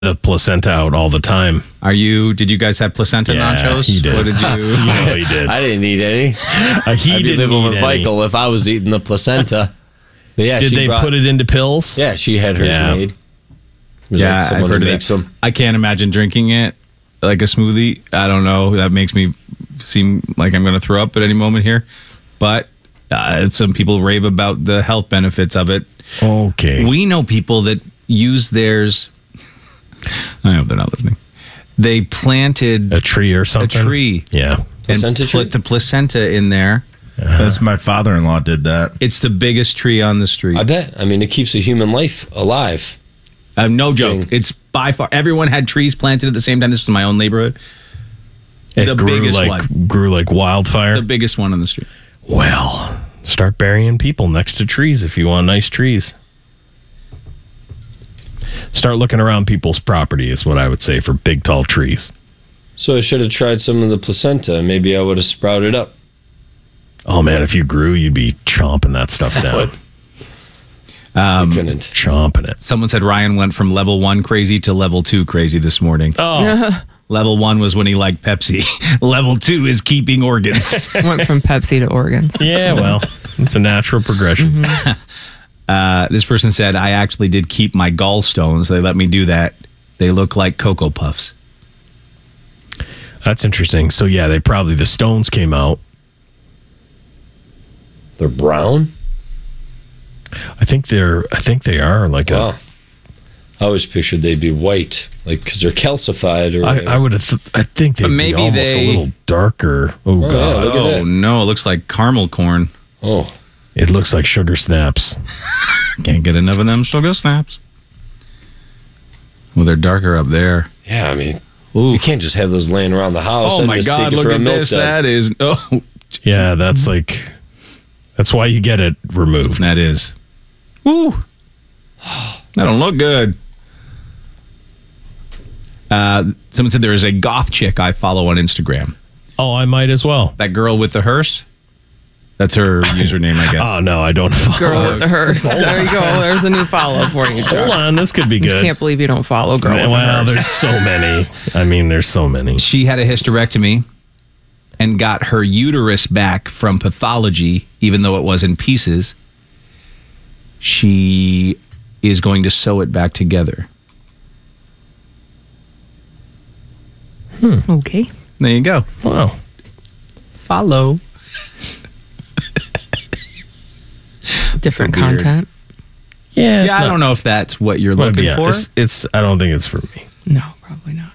the placenta out all the time. Did you guys have placenta nachos? He did. What did you? He did. I didn't eat any. I'd be living with Michael if I was eating the placenta. But yeah, Did they put it into pills? Yeah, she had hers made. Yeah, like someone I've heard who of makes that. them. I can't imagine drinking it like a smoothie. I don't know. That makes me seem like I'm going to throw up at any moment here. But some people rave about the health benefits of it. Okay. We know people that use theirs. I hope they're not listening. They planted a tree or something. A tree. Yeah. And Placenta tree? put the placenta in there. That's my father-in-law did that. It's the biggest tree on the street. I bet. I mean, it keeps a human life alive. No joke. Thing. It's by far. Everyone had trees planted at the same time. This was my own neighborhood. It The grew biggest like one. grew like wildfire. The biggest one on the street. Well, start burying people next to trees if you want nice trees. Start looking around people's property is what I would say for big, tall trees. So I should have tried some of the placenta. Maybe I would have sprouted up. Oh, man, if you grew, you'd be chomping that stuff down. I couldn't. Chomping it. Someone said Ryan went from level 1 crazy to level 2 crazy this morning. Oh, Level 1 was when he liked Pepsi. Level 2 is keeping organs. Went from Pepsi to organs. yeah, well, it's a natural progression. This person said, I actually did keep my gallstones. They let me do that. They look like Cocoa Puffs. That's interesting. So, yeah, the stones came out. They're brown? I think they are like Wow. I always pictured they'd be white, like because they're calcified. Or I would have. I think they'd maybe be almost a little darker. Oh, yeah, God. look at that. No, it looks like caramel corn. Oh, It looks like sugar snaps. Can't get enough of them sugar snaps. Well, they're darker up there. yeah. I mean, Ooh. you can't just have those laying around the house. Oh I'd my mistake God, it look for a at milk this. dud. That is. Oh, Yeah, that's why you get it removed. that is. Ooh. That don't look good. Someone said there is a goth chick I follow on Instagram. Oh, I might as well. That girl with the hearse? That's her username, I guess. Oh, no, I don't follow. Girl with the hearse. There you go. There's a new follow for you, Chuck. Hold on, this could be You good. can't believe you don't follow Girl with the Well, hearse. there's so many. I mean, there's so many. She had a hysterectomy and got her uterus back from pathology, even though it was in pieces. She is going to sew it back together. Okay. There you go. Wow. Follow. Different So weird. content. Yeah, Yeah, I don't know if that's what you're looking for. It's. I don't think it's for me. No, probably not.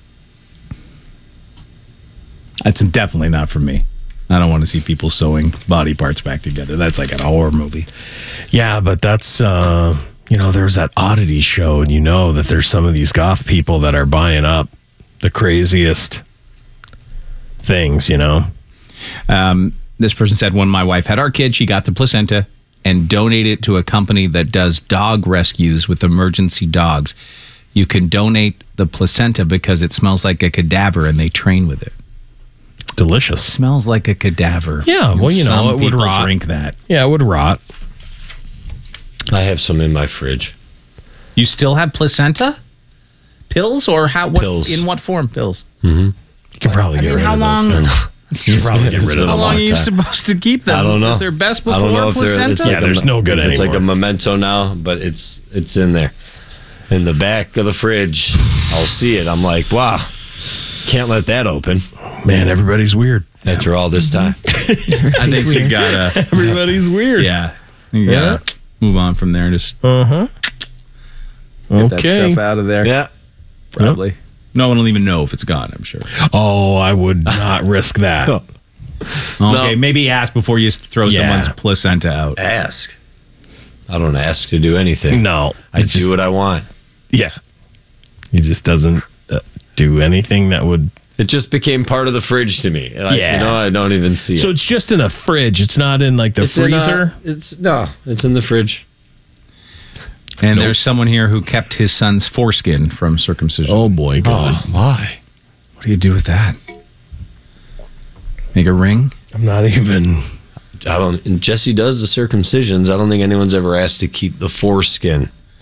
That's definitely not for me. I don't want to see people sewing body parts back together. That's like a horror movie. Yeah, but that's there's that oddity show, and that there's some of these goth people that are buying up the craziest things. This person said, when my wife had our kid, she got the placenta and donated it to a company that does dog rescues with emergency dogs. You can donate the placenta because it smells like a cadaver and they train with it. Delicious. Smells like a cadaver. Yeah, well, Some it would people rot. drink that. Yeah, it would rot. I have some in my fridge. You still have placenta? Pills or how? What, Pills. In what form? Pills. You could probably get rid how of long? those. You could probably get rid of How them. long are you time. supposed to keep them? I don't know. Is there best before I don't know if placenta? it's like Yeah, there's no good if it's like a anymore. memento now, but it's in there. In the back of the fridge, I'll see it. I'm like, wow, can't let that open Man, everybody's weird. after all this time. I think you gotta. Everybody's weird. Yeah, you gotta move on from there. Just Uh-huh. get that Okay. stuff out of there. Yeah. Probably. No one will even know if it's gone, I'm sure. Oh, I would not risk that. Okay, maybe ask before you throw Yeah. someone's placenta out. Ask. I don't ask to do anything. No. I it's do just- what I want. Yeah. He just doesn't do anything that would. It just became part of the fridge to me. And Yeah. I don't even see So it. it's just in a fridge. It's not in like the It's in, freezer. it's in the fridge. And there's someone here who kept his son's foreskin from circumcision. Oh boy, God. Why? What do you do with that? Make a ring? I'm not even. And Jesse does the circumcisions. I don't think anyone's ever asked to keep the foreskin.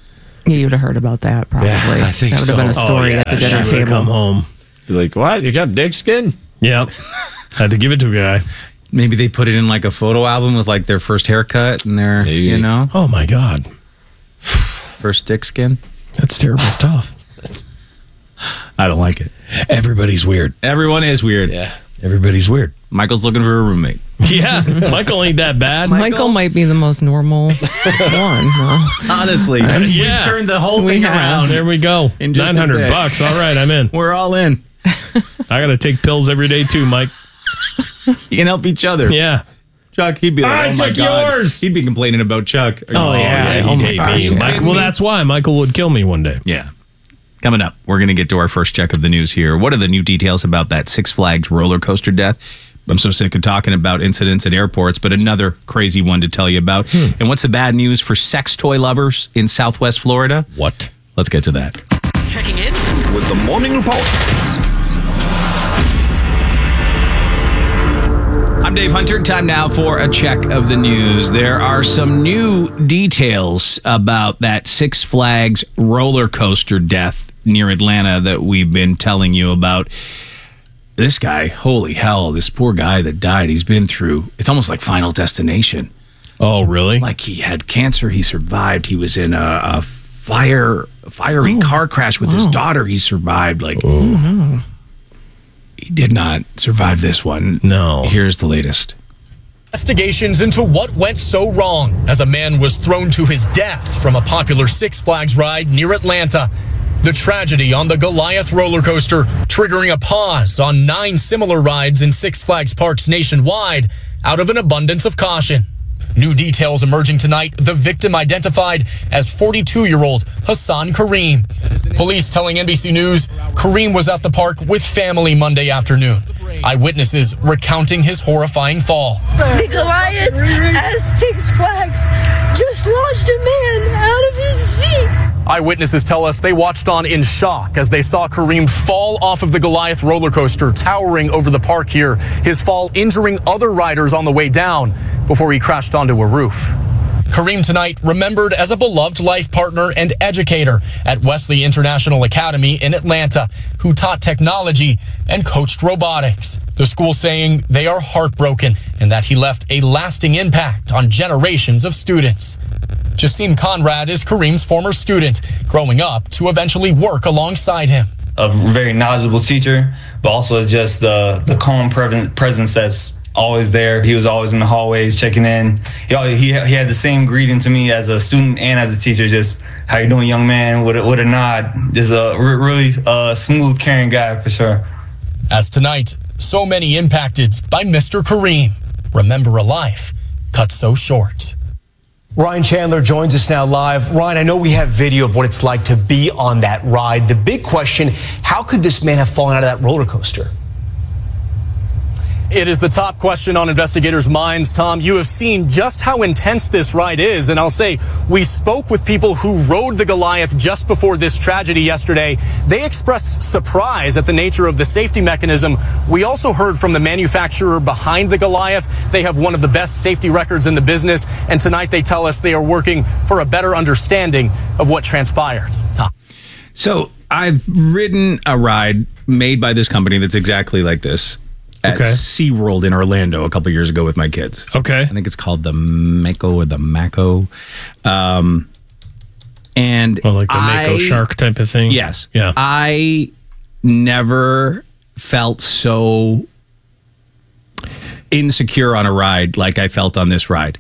Yeah, you'd have heard about that probably. Yeah, I think that would have been a so. story at the she dinner would've table. Come home. Be like, what? You got dick skin? Yeah. Had to give it to a guy. Maybe they put it in like a photo album with like their first haircut and their, Maybe. you know, Oh my God. first dick skin. That's terrible stuff. I don't like it. Everybody's weird. Everyone is weird. Yeah. Everybody's weird. Michael's looking for a roommate. Yeah. Michael ain't that bad. Michael might be the most normal one. No. Honestly, Yeah. we turned the whole We thing have. around. There we go. In just a $900 bit. bucks. All right, I'm in. We're all in. I got to take pills every day too, Mike. You can help each other. Yeah. Chuck, he'd be like, I oh my took God. yours. He'd be complaining about Chuck. Oh, yeah. He'd Oh, my hate gosh. me. Well, that's why Michael would kill me one day. Yeah. Coming up, we're going to get to our first check of the news here. What are the new details about that Six Flags roller coaster death? I'm so sick of talking about incidents at airports, but another crazy one to tell you about. And what's the bad news for sex toy lovers in Southwest Florida? What? Let's get to that. Checking in with the morning report. I'm Dave Hunter. Time now for a check of the news. There are some new details about that Six Flags roller coaster death near Atlanta that we've been telling you about. This guy, holy hell, this poor guy that died, he's been through, it's almost like Final Destination. Oh, really? Like he had cancer, he survived. He was in a fiery car crash with his daughter. He survived. Like, he did not survive this one. No. Here's the latest. Investigations into what went so wrong as a man was thrown to his death from a popular Six Flags ride near Atlanta. The tragedy on the Goliath roller coaster triggering a pause on 9 similar rides in Six Flags parks nationwide out of an abundance of caution. New details emerging tonight, the victim identified as 42-year-old Hassan Kareem. Police telling NBC News Kareem was at the park with family Monday afternoon. Eyewitnesses recounting his horrifying fall. The Goliath at Six Flags just launched a man out of his seat. Eyewitnesses tell us they watched on in shock as they saw Kareem fall off of the Goliath roller coaster towering over the park here, his fall injuring other riders on the way down before he crashed onto a roof. Kareem tonight remembered as a beloved life partner and educator at Wesley International Academy in Atlanta, who taught technology and coached robotics. The school saying they are heartbroken and that he left a lasting impact on generations of students. Jasim Conrad is Kareem's former student, growing up to eventually work alongside him. A very knowledgeable teacher, but also as just the calm presence that's always there. He was always in the hallways checking in. He had the same greeting to me as a student and as a teacher, just how you doing, young man, with a nod. Just a really smooth, caring guy for sure. As tonight, so many impacted by Mr. Kareem. Remember a life cut so short. Ryan Chandler joins us now live. Ryan, I know we have video of what it's like to be on that ride. The big question, how could this man have fallen out of that roller coaster? It is the top question on investigators' minds, Tom. You have seen just how intense this ride is. And I'll say, we spoke with people who rode the Goliath just before this tragedy yesterday. They expressed surprise at the nature of the safety mechanism. We also heard from the manufacturer behind the Goliath. They have one of the best safety records in the business. And tonight they tell us they are working for a better understanding of what transpired. Tom. So I've ridden a ride made by this company that's exactly like this at SeaWorld in Orlando a couple years ago with my kids. Okay. I think it's called the Mako or the Mako. And Well, like the Mako shark type of thing? Yes. Yeah. I never felt so insecure on a ride like I felt on this ride.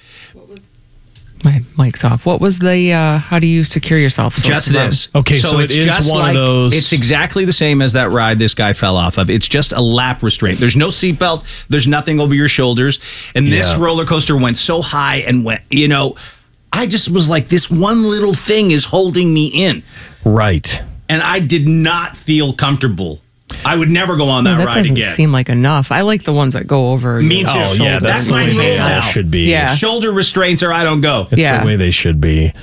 My mic's off. What was the, how do you secure yourself? So Just it's about- this. Okay, so it is just one of those- It's exactly the same as that ride this guy fell off of. It's just a lap restraint. There's no seatbelt. There's nothing over your shoulders. And this Yeah. roller coaster went so high and went, I just was like, this one little thing is holding me in. Right. And I did not feel comfortable. I would never go on that that ride doesn't again. seem like enough. I like the ones that go over. Me your too. Oh, shoulder. yeah, that's the my way rule they all now. should be. Yeah. Shoulder restraints or I don't go. It's Yeah. the way they should be.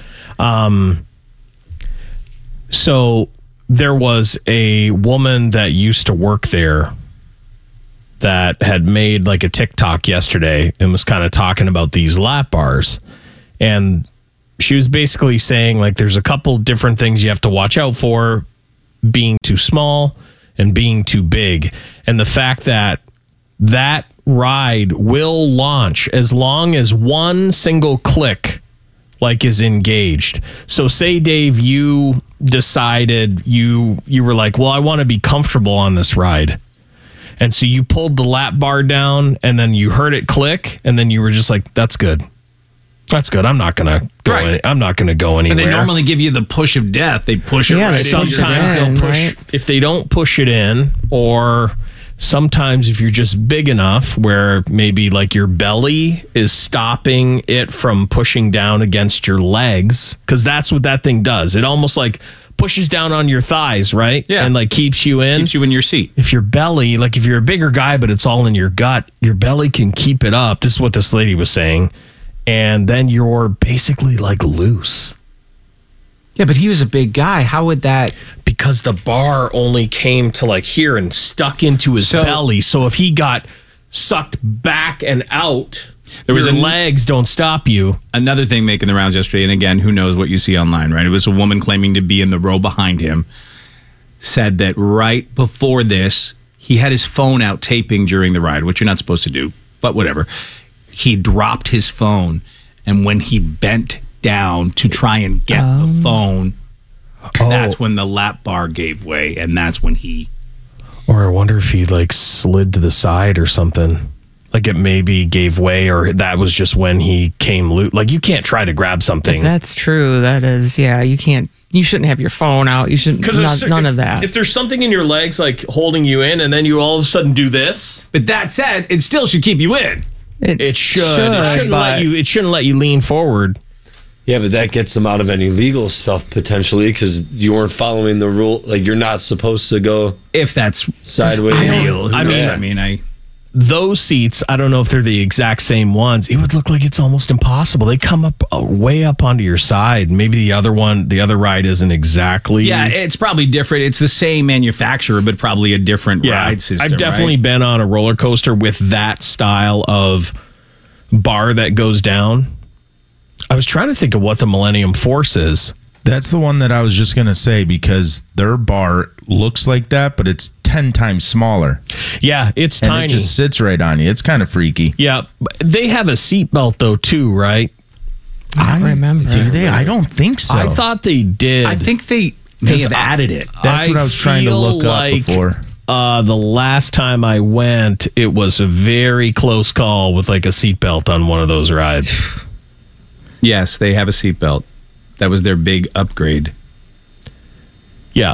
So there was a woman that used to work there that had made like a TikTok yesterday and was kind of talking about these lap bars. And she was basically saying, like, there's a couple different things you have to watch out for, being too small and being too big. And the fact that that ride will launch as long as one single click, like, is engaged. So say, Dave, you decided you were like, well, I want to be comfortable on this ride. And so you pulled the lap bar down and then you heard it click and then you were just like, that's good. That's good. I'm not gonna go. Right. I'm not gonna go anywhere. And they normally give you the push of death. They push it right in. Sometimes they'll push. Right? If they don't push it in, or sometimes if you're just big enough where maybe like your belly is stopping it from pushing down against your legs, because that's what that thing does. It almost like pushes down on your thighs, right? Yeah. And like keeps you in. Keeps you in your seat. If your belly, like if you're a bigger guy, but it's all in your gut, your belly can keep it up. This is what this lady was saying. And then you're basically like loose. Yeah, but he was a big guy. How would that? Because the bar only came to like here and stuck into his belly. So if he got sucked back and out, your legs don't stop you. Another thing making the rounds yesterday, and again, who knows what you see online, right? It was a woman claiming to be in the row behind him, said that right before this, he had his phone out taping during the ride, which you're not supposed to do, but whatever. He dropped his phone, and when he bent down to try and get the phone, that's when the lap bar gave way, and that's when he... Or I wonder if he like slid to the side or something. Like it maybe gave way, or that was just when he came loose. Like you can't try to grab something. If that's true. That is, yeah. You can't. You shouldn't have your phone out. You shouldn't. None of that. If there's something in your legs like holding you in, and then you all of a sudden do this. But that said, it still should keep you in. It should. It shouldn't let you. It shouldn't let you lean forward. Yeah, but that gets them out of any legal stuff potentially because you weren't following the rule. Like you're not supposed to go if that's sideways. Those seats, I don't know if they're the exact same ones. It would look like it's almost impossible. They come up way up onto your side. Maybe the other ride isn't exactly. Yeah, it's probably different. It's the same manufacturer, but probably a different ride system. I've definitely been on a roller coaster with that style of bar that goes down. I was trying to think of what the Millennium Force is. That's the one that I was just going to say because their bar looks like that, but it's 10 times smaller. Yeah, it's and tiny. It just sits right on you. It's kind of freaky. Yeah, they have a seatbelt though too, right? I remember. Do they? I don't think so. I thought they did. I think they may have added it. That's what I was trying to look up before. The last time I went, it was a very close call with like a seatbelt on one of those rides. Yes, they have a seatbelt. That was their big upgrade. Yeah.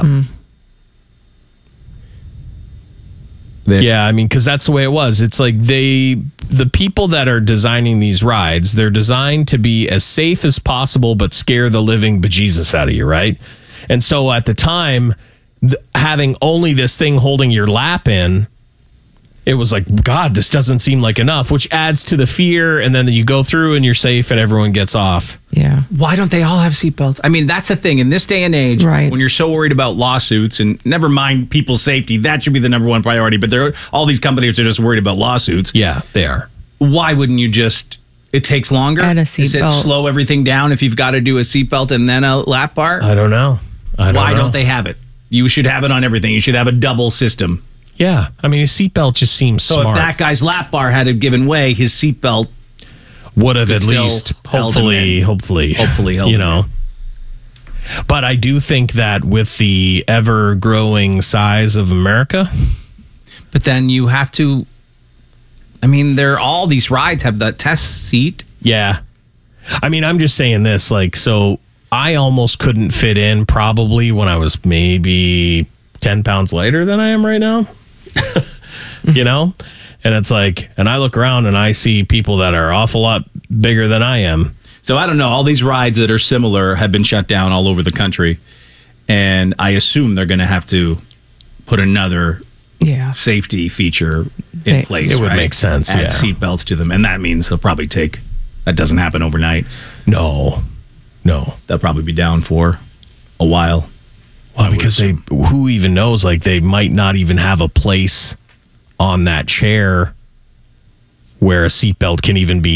Yeah, I mean, because that's the way it was. It's like the people that are designing these rides, they're designed to be as safe as possible, but scare the living bejesus out of you, right? And so at the time, having only this thing holding your lap in, it was like, God, this doesn't seem like enough, which adds to the fear. And then you go through and you're safe and everyone gets off. Yeah. Why don't they all have seatbelts? I mean, that's the thing. In this day and age, when you're so worried about lawsuits and never mind people's safety, that should be the number one priority. But all these companies are just worried about lawsuits. Yeah, they are. Why wouldn't you just... It takes longer? Add a Does it seatbelt. slow everything down if you've got to do a seatbelt and then a lap bar? I don't know. Why don't they have it? You should have it on everything. You should have a double system. Yeah, I mean, a seatbelt just seems smart. So if that guy's lap bar had given way, his seatbelt would have at least, hopefully held you know. Him. But I do think that with the ever-growing size of America, but then you have to. I mean, all these rides have that test seat. Yeah, I mean, I'm just saying this, like, so I almost couldn't fit in probably when I was maybe 10 pounds lighter than I am right now. You know? And it's like, and I look around and I see people that are an awful lot bigger than I am. So I don't know. All these rides that are similar have been shut down all over the country. And I assume they're going to have to put another safety feature in place. It would make sense. Add seatbelts to them. And that means they'll probably that doesn't happen overnight. No. They'll probably be down for a while. Well, because who even knows? Like, they might not even have a place on that chair where a seatbelt can even be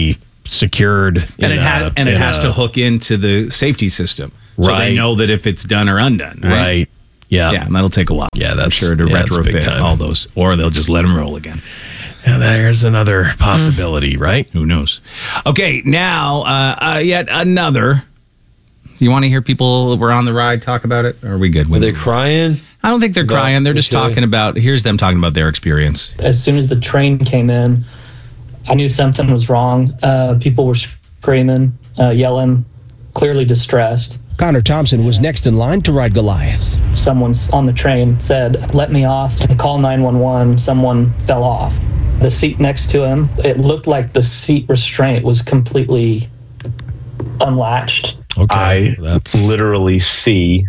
secured. And it has to hook into the safety system. So they know that if it's done or undone. Right. Yeah. Yeah, and that'll take a while. Yeah, I'm sure to retrofit all those. Or they'll just let them roll again. Yeah, there's another possibility, right? Who knows? Okay, now yet another. Do you want to hear people who were on the ride talk about it? Or are we good? Are they crying? I don't think they're crying. They're just talking about, here's them talking about their experience. As soon as the train came in, I knew something was wrong. People were screaming, yelling, clearly distressed. Connor Thompson was next in line to ride Goliath. Someone on the train said, "Let me off and call 911. Someone fell off." The seat next to him, it looked like the seat restraint was completely unlatched. Okay, I literally see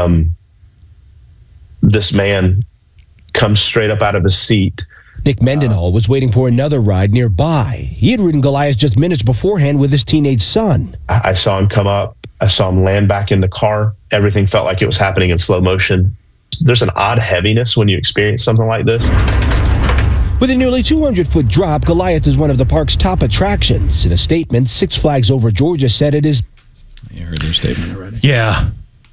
this man come straight up out of his seat. Nick Mendenhall was waiting for another ride nearby. He had ridden Goliath just minutes beforehand with his teenage son. I saw him come up. I saw him land back in the car. Everything felt like it was happening in slow motion. There's an odd heaviness when you experience something like this. With a nearly 200-foot drop, Goliath is one of the park's top attractions. In a statement, Six Flags Over Georgia said it is... You heard their statement already. Yeah.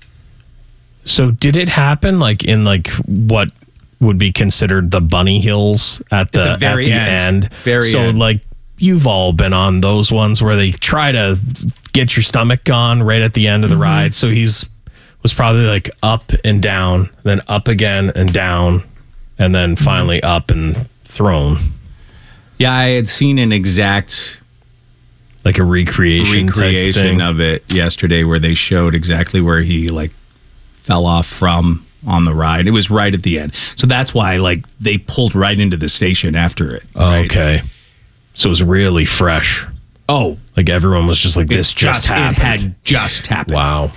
So did it happen like in like what would be considered the bunny hills at the very end? Very so end. Like you've all been on those ones where they try to get your stomach gone right at the end of the ride. So was probably like up and down, then up again and down, and then finally up and thrown. Yeah, I had seen an exact like a recreation type thing of it yesterday where they showed exactly where he like fell off from on the ride. It was right at the end. So that's why like they pulled right into the station after it. Right? Okay. So it was really fresh. Oh. Like everyone was just like, this just happened. It had just happened. Wow.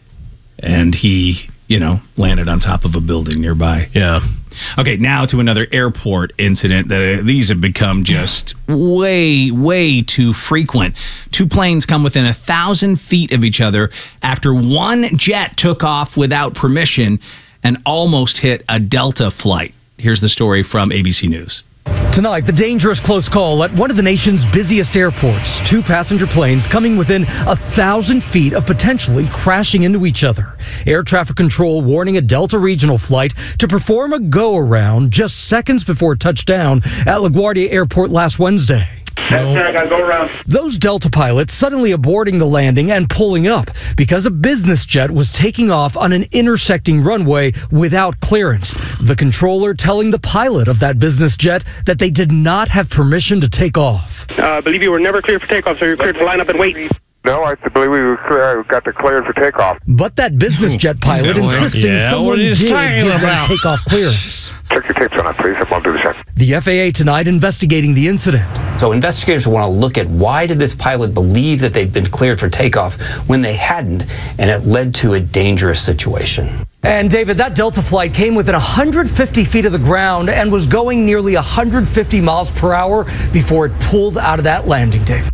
And he, landed on top of a building nearby. Yeah. Okay, now to another airport incident that these have become just way, way too frequent. Two planes come within 1,000 feet of each other after one jet took off without permission and almost hit a Delta flight. Here's the story from ABC News. Tonight, the dangerous close call at one of the nation's busiest airports. Two passenger planes coming within 1,000 feet of potentially crashing into each other. Air traffic control warning a Delta regional flight to perform a go-around just seconds before touchdown at LaGuardia Airport last Wednesday. I gotta go around. Those Delta pilots suddenly aborting the landing and pulling up because a business jet was taking off on an intersecting runway without clearance. The controller telling the pilot of that business jet that they did not have permission to take off. I believe you were never cleared for takeoff, so you're cleared to line up and wait. No, I believe we were clear. Got the clearance for takeoff. But that business jet pilot insisting someone did give them takeoff clearance. Check your tapes on it, please. I'll do the check. The FAA tonight investigating the incident. So investigators want to look at why did this pilot believe that they'd been cleared for takeoff when they hadn't, and it led to a dangerous situation. And David, that Delta flight came within 150 feet of the ground and was going nearly 150 miles per hour before it pulled out of that landing, David.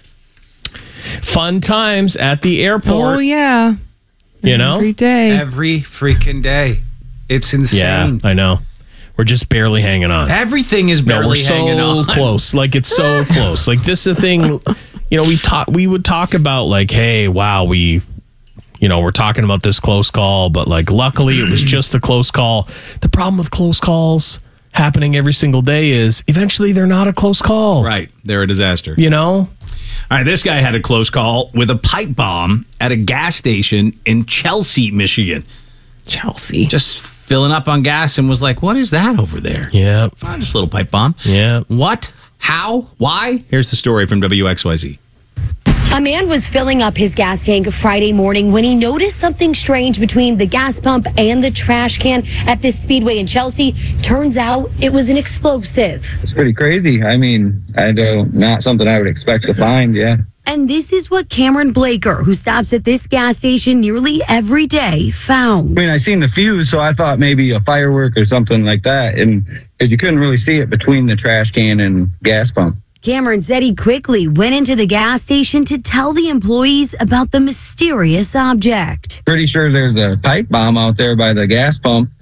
Fun times at the airport. Oh, yeah. Every day. Every freaking day. It's insane. Yeah, I know. We're just barely hanging on. Everything is barely hanging on. We're so close. Like, it's so close. Like, this is the thing, we would talk about, like, hey, wow, we're talking about this close call, but, like, luckily it was just the close call. The problem with close calls happening every single day is eventually they're not a close call. Right. They're a disaster. All right, this guy had a close call with a pipe bomb at a gas station in Chelsea, Michigan. Chelsea. Just filling up on gas and was like, what is that over there? Yeah. Oh, just a little pipe bomb. Yeah. What? How? Why? Here's the story from WXYZ. A man was filling up his gas tank Friday morning when he noticed something strange between the gas pump and the trash can at this speedway in Chelsea. Turns out it was an explosive. It's pretty crazy. I mean, not something I would expect to find, yeah. And this is what Cameron Blaker, who stops at this gas station nearly every day, found. I mean, I seen the fuse, so I thought maybe a firework or something like that. And because you couldn't really see it between the trash can and gas pump. Cameron said he quickly went into the gas station to tell the employees about the mysterious object. Pretty sure there's a pipe bomb out there by the gas pump.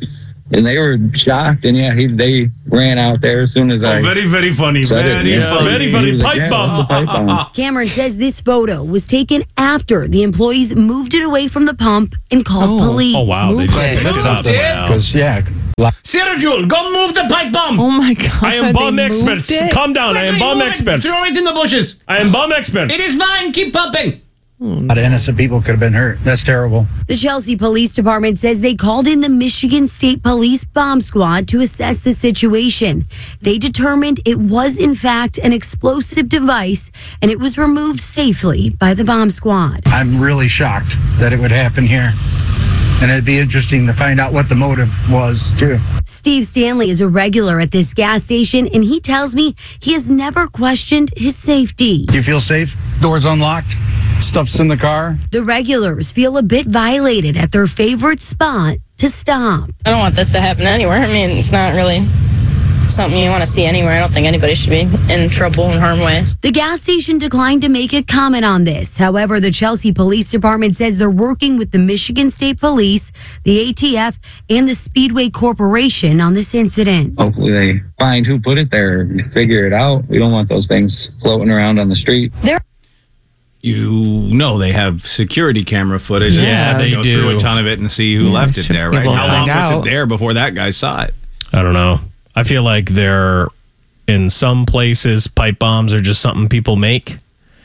And they were shocked, and they ran out there as soon as I. Very, very funny. Very funny. Pipe bomb. Cameron says this photo was taken after the employees moved it away from the pump and called police. Oh, wow. They just picked it up. Because, Sarah Jewel, go move the pipe bomb. Oh my God. I am bomb they expert. moved it? Calm down. I am bomb expert. Throw it in the bushes. I am bomb expert. It is fine. Keep pumping. A lot of innocent people could have been hurt. That's terrible. The Chelsea Police Department says they called in the Michigan State Police Bomb Squad to assess the situation. They determined it was, in fact, an explosive device, and it was removed safely by the bomb squad. I'm really shocked that it would happen here. And it'd be interesting to find out what the motive was, too. Steve Stanley is a regular at this gas station, and he tells me he has never questioned his safety. Do you feel safe? Doors unlocked? Stuff's in the car? The regulars feel a bit violated at their favorite spot to stop. I don't want this to happen anywhere. I mean, it's not really something you want to see anywhere. I don't think anybody should be in trouble and harm ways. The gas station declined to make a comment on this. However, the Chelsea Police Department says they're working with the Michigan State Police, the ATF, and the Speedway Corporation on this incident. Hopefully they find who put it there and figure it out. We don't want those things floating around on the street. You know they have security camera footage. Yeah, They just have to they go do. through a ton of it and see who left it there, right? able to How long find was out. it there before that guy saw it? I don't know. I feel like they're in some places, pipe bombs are just something people make.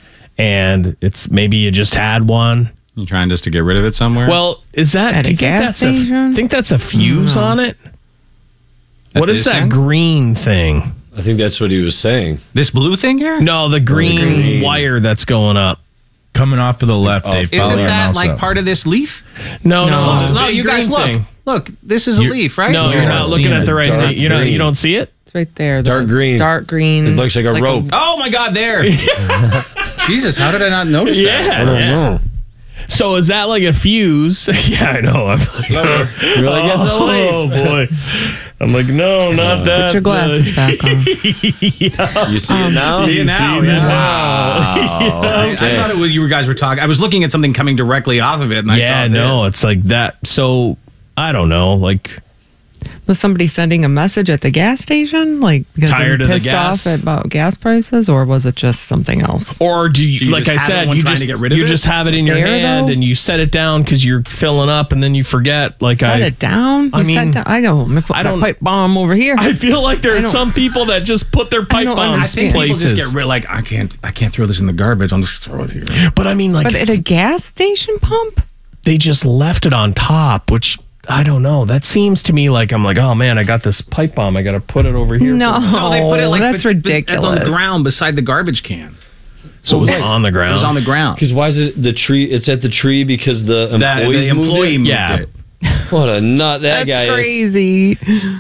And it's maybe you just had one. You trying just to get rid of it somewhere? Well, is that At do a you think gas that's station? think that's a fuse on it? At What is this that end? green thing? I think that's what he was saying. This blue thing here? No, the green wire that's going up. Coming off of the left, Dave. Isn't Follow your that mouse like up. part of this leaf? No, No, the you guys green look. thing. Look, this is a leaf, right? No, you're not looking at the right dark thing. You green. don't see it? It's right there. Dark green. Dark green. It looks like a rope. Oh my God, there. Jesus, how did I not notice that? Yeah, I don't know. So is that like a fuse? Yeah, I know. I'm like, Really gets a leaf. Oh boy. I'm like, no, not that. Put your glasses back on. Yeah. You see it now? See it now, Sees it yeah. Wow. I Okay. thought it was you guys were talking. I was looking at something coming directly off of it, and I Yeah, saw no, this. it's like that. So I don't know, like Was somebody sending a message at the gas station? Like, because Tired they're of the pissed gas? off about gas prices, or was it just something else? or do you, Do you like just I have it said, when you trying just to get rid of you it? just have it in your There, hand though? and you set it down because you're filling up and then you forget. Like Set it down? I You set mean, down? I don't. Put I my don't- pipe bomb over here. I feel like there I are don't- some people that just put their pipe don't bombs I think people places. just get rid. Like I can't throw this in the garbage. I'll just throw it here. But I mean, like But at a gas station pump? they just left it on top, which I don't know. That seems to me like I'm like, oh man, I got this pipe bomb. I got to put it over here. No, No, they put it like that's on ridiculous. the ground beside the garbage can. So it was on the ground. It was on the ground. Because why is it the tree? It's at the tree because the That- employees the moved employee it? moved Yeah. it. What a nut that guy That's is. crazy.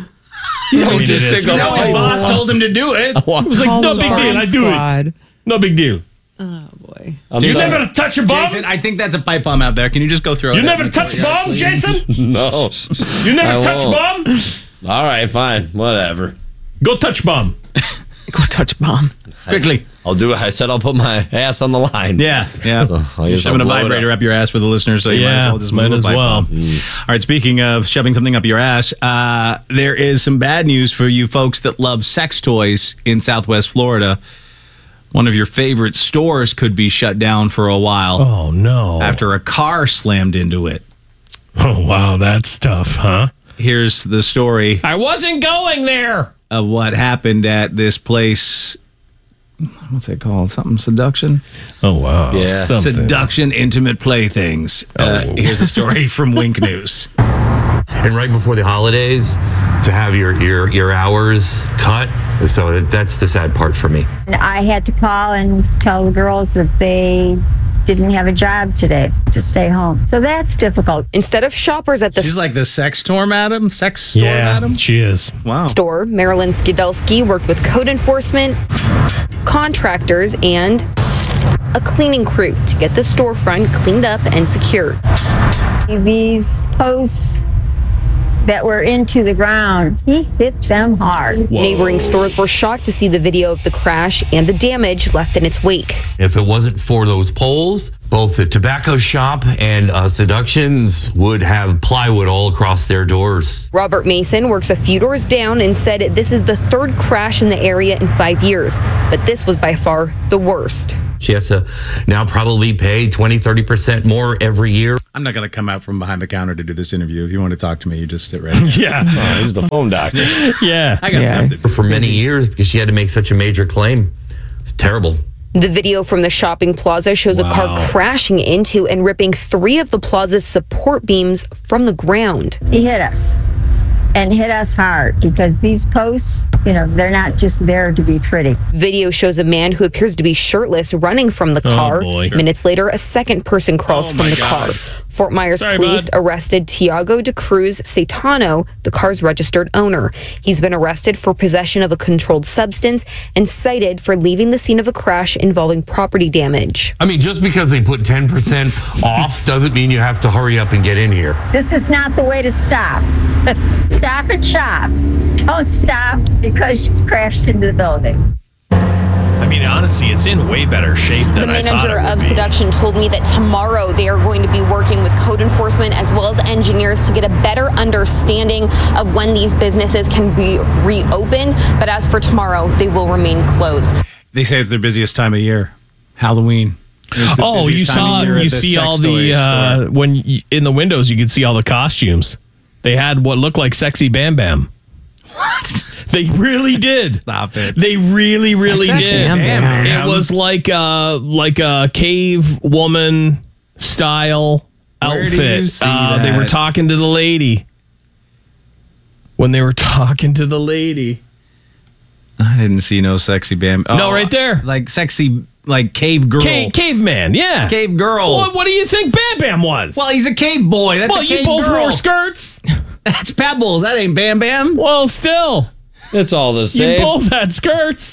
You don't mean, just it is pick up No, a his pipe boss bomb. told him to do it. It was like, Call no the big deal. bomb I do it. squad. No big deal. Oh, boy. I'm You sorry. never touch a bomb? Jason, I think that's a pipe bomb out there. Can you just go throw it? You at never me? touch bombs, Jason? No. You never I touch won't. bomb? All right, fine. Whatever. Go touch bomb. Go touch bomb. Quickly. I'll do it. I said I'll put my ass on the line. Yeah. I You're guess shoving a I'll blow it vibrator up. up your ass for the listeners, so you might as Yeah, well just might move a as pipe well. bomb. All right, speaking of shoving something up your ass, there is some bad news for you folks that love sex toys in Southwest Florida. One of your favorite stores could be shut down for a while Oh, no. after a car slammed into it. Oh, wow. That's tough, huh? Here's the story I wasn't going there. of what happened at this place. What's it called? Something seduction? Oh, wow. Yeah. Something. Seduction Intimate Playthings. Here's the story from Wink News. And right before the holidays, to have your hours cut. So that's the sad part for me. I had to call and tell the girls that they didn't have a job today to stay home. So that's difficult. Instead of shoppers at the She's like the sex store madam? Sex store Yeah, madam? she is. Wow. store, Marilyn Skidelsky worked with code enforcement, contractors, and a cleaning crew to get the storefront cleaned up and secured. These posts that were into the ground, he hit them hard. Neighboring stores were shocked to see the video of the crash and the damage left in its wake. If it wasn't for those poles, both the tobacco shop and Seductions would have plywood all across their doors. Robert Mason works a few doors down and said this is the third crash in the area in 5 years, but this was by far the worst. She has to now probably pay 20-30% more every year. I'm not going to come out from behind the counter to do this interview. If you want to talk to me, you just sit right there. Yeah. Oh, he's the phone doctor. Yeah. I got something. For many years because she had to make such a major claim. It's terrible. The video from the shopping plaza shows a car crashing into and ripping 3 of the plaza's support beams from the ground. He hit us and hit us hard because these posts, they're not just there to be pretty. Video shows a man who appears to be shirtless running from the car. Minutes later, a second person crawls from the car. Fort Myers police arrested Tiago de Cruz Satano, the car's registered owner. He's been arrested for possession of a controlled substance and cited for leaving the scene of a crash involving property damage. I mean, just because they put 10% off doesn't mean you have to hurry up and get in here. This is not the way to stop. Stop and shop. Don't stop because you've crashed into the building. I mean, honestly, it's in way better shape than The I thought manager it would of be. Seduction told me that tomorrow they are going to be working with code enforcement as well as engineers to get a better understanding of when these businesses can be reopened. But as for tomorrow, they will remain closed. They say it's their busiest time of year. Halloween. Oh, you see all the in the windows, you could see all the costumes. They had what looked like Sexy Bam Bam. What? They really did. Stop it. They really Sexy did. Bam Bam. It was like a cave woman style Where do outfit. you see They were that? talking to the lady. When they were talking to the lady. I didn't see no Sexy Bam. No, right there. Like sexy, like cave girl. Caveman, yeah. Cave girl. What do you think Bam Bam was? Well, he's a cave boy. That's a cave you both girl. wore skirts. That's Pebbles. That ain't Bam Bam. Well, still. It's all the You same. both had skirts.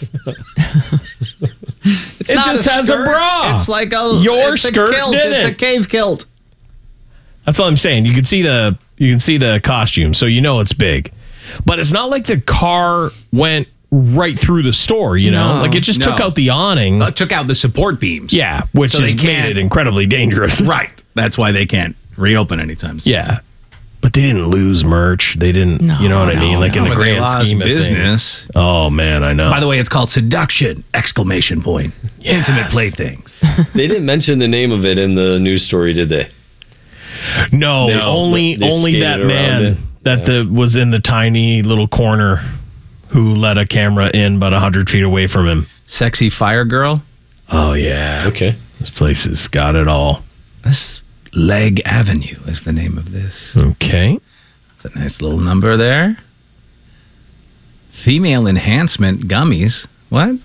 It's It not just a has skirt. a bra. It's like a Your it's skirt A kilt. didn't. It's a cave kilt. That's all I'm saying. You can see the costume, so you know it's big. But it's not like the car went right through the store, you know? No. Like it just took out the awning. Took out the support beams. Yeah, which So they has made can't- it incredibly dangerous. Right. That's why they can't reopen anytime soon. Yeah. But they didn't lose merch. They didn't, you know what I mean? Like in the but they grand lost scheme of business. things. Oh, man, I know. By the way, it's called Seduction! Exclamation point. Intimate playthings. They didn't mention the name of it in the news story, did they? No, They only skated that around man it. that was in the tiny little corner who let a camera in about 100 feet away from him. Sexy Fire Girl. Oh, yeah. Okay. This place has got it all. This Leg Avenue is the name of this. Okay. It's a nice little number there. Female enhancement gummies. What?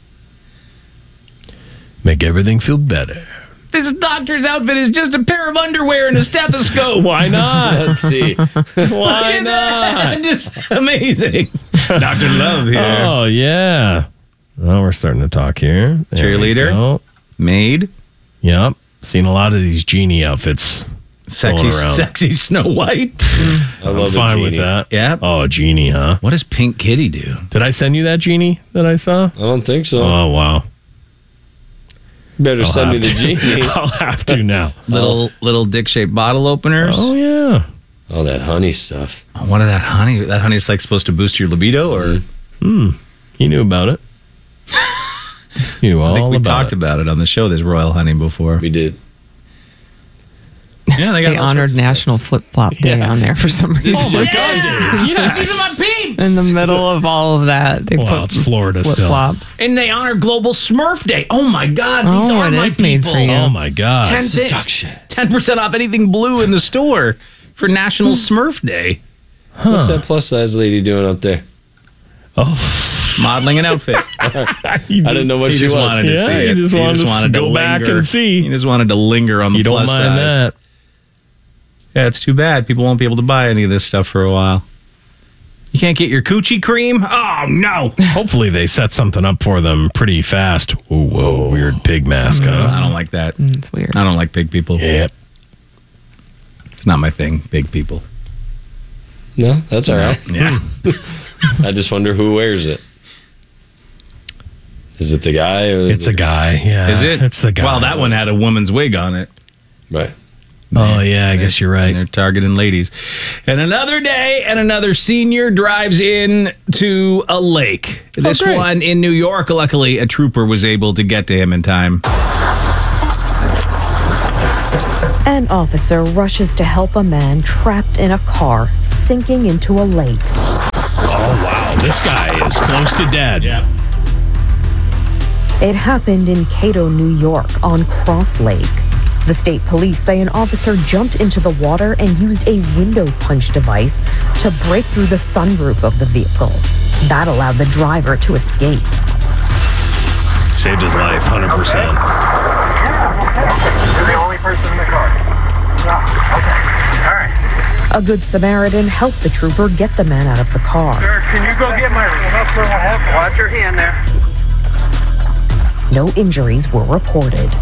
Make everything feel better. This doctor's outfit is just a pair of underwear and a stethoscope. Why not? Let's see. Why not? Just amazing. Dr. Love here. Oh, yeah. Well, we're starting to talk here. There we Cheerleader. go. Maid. Yep. Seen a lot of these genie outfits. Sexy, going around. sexy Snow White. I I'm love fine a with genie. that. Yeah. Oh, genie, huh? What does Pink Kitty do? Did I send you that genie that I saw? I don't think so. Oh, wow. Better send me have the to. genie. I'll have to now. Little dick-shaped bottle openers. Oh, yeah. Oh, that honey stuff. What is that honey? That honey's like supposed to boost your libido, or You knew about it. You knew all I think we about talked it. about it on the show. There's royal honey before. We did. Yeah, they got They all honored sorts of stuff. National Flip Flop Day on there for some reason. Oh, my God. Yes. These are my peeps. In the middle of all of that, they Well, put it's Florida flip still. flops. And they honor Global Smurf Day. Oh my God, these Oh, are it my is made people. for you. Oh, my God. 10% off anything blue in the store for National Smurf Day. What's that plus size lady doing up there? Oh, Modeling an outfit. I didn't know what He she just was. wanted to Yeah, see he it. just wanted to go back and see. He just wanted to linger on the you don't plus mind size. that. Yeah, it's too bad. People won't be able to buy any of this stuff for a while. You can't get your coochie cream? Oh, no. Hopefully they set something up for them pretty fast. Ooh, whoa, weird pig mask, huh? I don't like that. It's weird. I don't like big people. Yep. It's not my thing, big people. No, that's all right. Yeah. I just wonder who wears it. Is it the guy? Or It's a guy. Yeah. Is it? It's the guy. Well, that one had a woman's wig on it. Right. Oh, yeah, I guess you're right. They're targeting ladies. And another day, and another senior drives in to a lake. This great. one in New York. Luckily, a trooper was able to get to him in time. An officer rushes to help a man trapped in a car sinking into a lake. Oh, wow. This guy is close to dead. Yeah. It happened in Cato, New York, on Cross Lake. The state police say an officer jumped into the water and used a window punch device to break through the sunroof of the vehicle. That allowed the driver to escape. Saved his life, 100%. You're the only person in the car. Okay. All right. A good Samaritan helped the trooper get the man out of the car. Sir, can you go get my watch your hand there. No injuries were reported.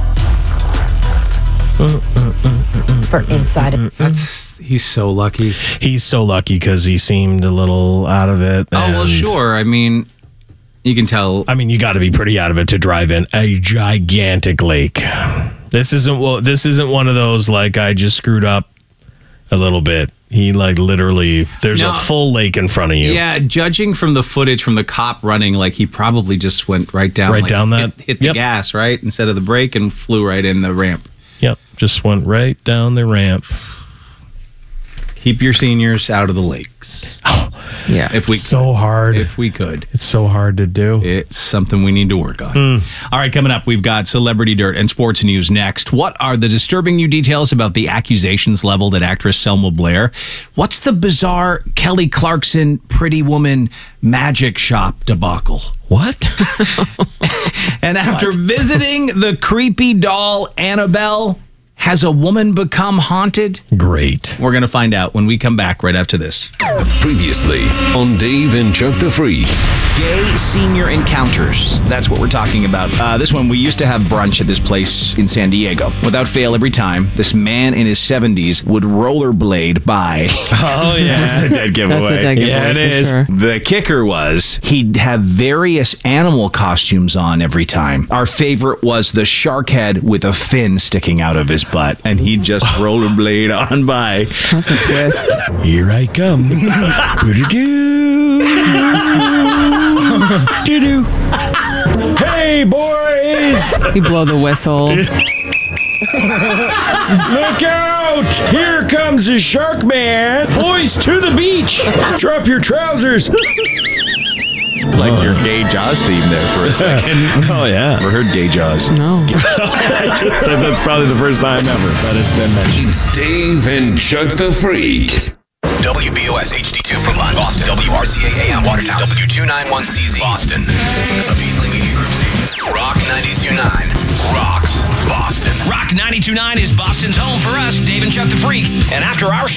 For Inside. He's so lucky. He's so lucky because he seemed a little out of it. Oh, well, and- sure. I mean, you can tell. I mean, you got to be pretty out of it to drive in a gigantic lake. This isn't one of those like I just screwed up a little bit. He like literally, there's a full lake in front of you. Yeah, judging from the footage from the cop running, like he probably just went right down. Right like, down that? hit the gas, right? Instead of the brake and flew right in the ramp. Yep, just went right down the ramp. Keep your seniors out of the lakes. Yeah. If we It's so hard. If we could. It's so hard to do. It's something we need to work on. All right, coming up, we've got celebrity dirt and sports news next. What are the disturbing new details about the accusations leveled at actress Selma Blair? What's the bizarre Kelly Clarkson Pretty Woman magic shop debacle? What? And after visiting the creepy doll Annabelle, has a woman become haunted? Great. We're going to find out when we come back right after this. Previously on Dave and Chuck the Freak. Gay senior encounters. That's what we're talking about. This one, we used to have brunch at this place in San Diego. Without fail, every time, this man in his 70s would rollerblade by. Oh, yeah. That's a dead giveaway. That's a dead giveaway. Yeah, it for is. Sure. The kicker was he'd have various animal costumes on every time. Our favorite was the shark head with a fin sticking out of his butt, and he'd just rollerblade on by. That's a twist. Here I come. Doo-doo. Hey, boys! You blow the whistle. Look out! Here comes the shark man! Boys, to the beach! Drop your trousers! Like your Gay Jaws theme there for a second. Oh, yeah. Ever heard Gay Jaws? No. That's probably the first time ever, but it's been mentioned. It's Dave and Chuck the Freak. WBOS HD2 Brookline, Boston. WRCA AM Watertown. W291CZ Boston. A Beasley Media Group station. Rock 92.9 rocks Boston. Rock 92.9 is Boston's home for us, Dave and Chuck the Freak. And after our show,